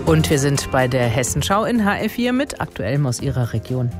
Und wir sind bei der Hessenschau in HR4 mit Aktuellem aus Ihrer Region.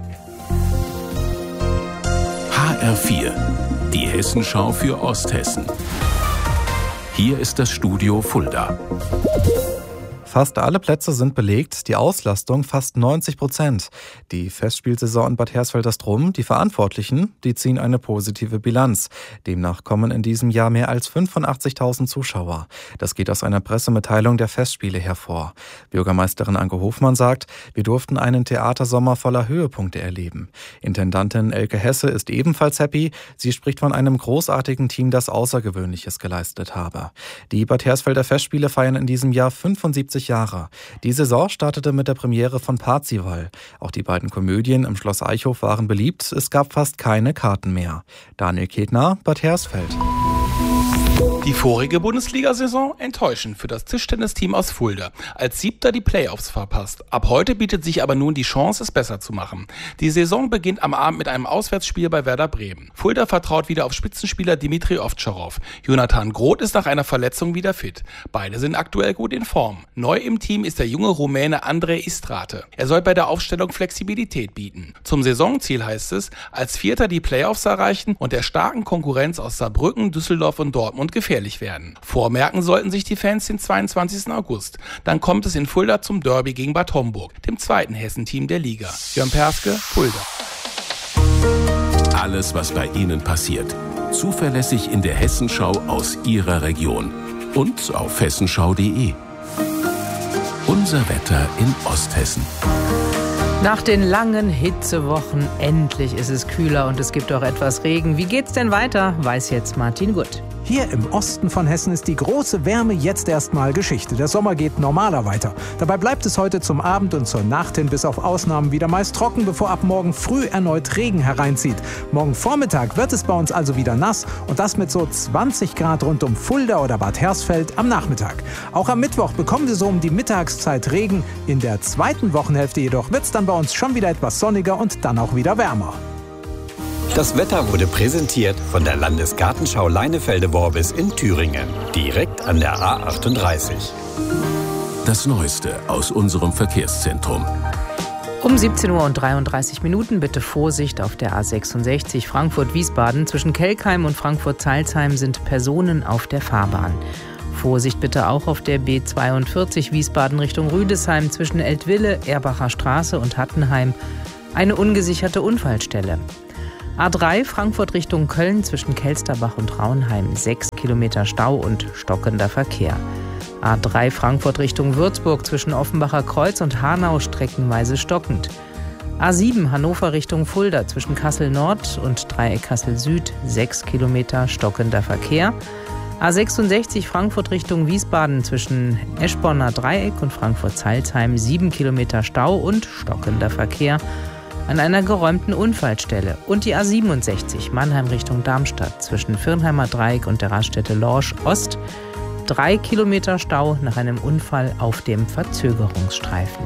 HR4, die Hessenschau für Osthessen. Hier ist das Studio Fulda. Fast alle Plätze sind belegt, die Auslastung fast 90%. Die Festspielsaison in Bad Hersfeld ist rum. Die Verantwortlichen, die ziehen eine positive Bilanz. Demnach kommen in diesem Jahr mehr als 85.000 Zuschauer. Das geht aus einer Pressemitteilung der Festspiele hervor. Bürgermeisterin Anke Hofmann sagt, wir durften einen Theatersommer voller Höhepunkte erleben. Intendantin Elke Hesse ist ebenfalls happy. Sie spricht von einem großartigen Team, das Außergewöhnliches geleistet habe. Die Bad Hersfelder Festspiele feiern in diesem Jahr 75 Jahre. Die Saison startete mit der Premiere von Parzival. Auch die beiden Komödien im Schloss Eichhof waren beliebt. Es gab fast keine Karten mehr. Daniel Ketner, Bad Hersfeld. Die vorige Bundesliga-Saison enttäuschend für das Tischtennisteam aus Fulda. Als Siebter die Playoffs verpasst. Ab heute bietet sich aber nun die Chance, es besser zu machen. Die Saison beginnt am Abend mit einem Auswärtsspiel bei Werder Bremen. Fulda vertraut wieder auf Spitzenspieler Dimitri Ovtcharov. Jonathan Groth ist nach einer Verletzung wieder fit. Beide sind aktuell gut in Form. Neu im Team ist der junge Rumäne Andrei Istrate. Er soll bei der Aufstellung Flexibilität bieten. Zum Saisonziel heißt es, als Vierter die Playoffs erreichen und der starken Konkurrenz aus Saarbrücken, Düsseldorf und Dortmund gefährlich werden. Vormerken sollten sich die Fans den 22. August. Dann kommt es in Fulda zum Derby gegen Bad Homburg, dem zweiten Hessenteam der Liga. Jörn Perske, Fulda. Alles, was bei Ihnen passiert. Zuverlässig in der Hessenschau aus Ihrer Region. Und auf hessenschau.de. Unser Wetter in Osthessen. Nach den langen Hitzewochen endlich ist es kühler und es gibt auch etwas Regen. Wie geht's denn weiter, weiß jetzt Martin Gutt. Hier im Osten von Hessen ist die große Wärme jetzt erstmal Geschichte. Der Sommer geht normaler weiter. Dabei bleibt es heute zum Abend und zur Nacht hin bis auf Ausnahmen wieder meist trocken, bevor ab morgen früh erneut Regen hereinzieht. Morgen Vormittag wird es bei uns also wieder nass und das mit so 20 Grad rund um Fulda oder Bad Hersfeld am Nachmittag. Auch am Mittwoch bekommen wir so um die Mittagszeit Regen. In der zweiten Wochenhälfte jedoch wird es dann bei uns schon wieder etwas sonniger und dann auch wieder wärmer. Das Wetter wurde präsentiert von der Landesgartenschau Leinefelde-Worbis in Thüringen, direkt an der A38. Das Neueste aus unserem Verkehrszentrum. Um 17:33 Uhr bitte Vorsicht auf der A66 Frankfurt-Wiesbaden. Zwischen Kelkheim und Frankfurt-Zeilsheim sind Personen auf der Fahrbahn. Vorsicht bitte auch auf der B42 Wiesbaden Richtung Rüdesheim zwischen Eltville, Erbacher Straße und Hattenheim. Eine ungesicherte Unfallstelle. A3 Frankfurt Richtung Köln zwischen Kelsterbach und Raunheim 6 Kilometer Stau und stockender Verkehr. A3 Frankfurt Richtung Würzburg zwischen Offenbacher Kreuz und Hanau streckenweise stockend. A7 Hannover Richtung Fulda zwischen Kassel Nord und Dreieck Kassel Süd 6 Kilometer stockender Verkehr. A66 Frankfurt Richtung Wiesbaden zwischen Eschborner Dreieck und Frankfurt-Zeilsheim 7 Kilometer Stau und stockender Verkehr an einer geräumten Unfallstelle. Und die A67 Mannheim Richtung Darmstadt zwischen Firnheimer Dreieck und der Raststätte Lorsch Ost 3 Kilometer Stau nach einem Unfall auf dem Verzögerungsstreifen.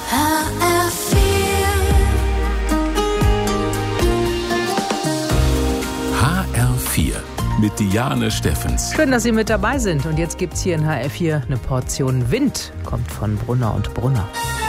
HR4 mit Diane Steffens. Schön, dass Sie mit dabei sind. Und jetzt gibt's hier in HR4 eine Portion Wind. Kommt von Brunner und Brunner.